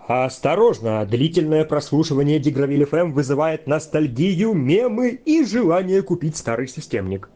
Осторожно, длительное прослушивание Дигравиль FM вызывает ностальгию, мемы и желание купить старый системник.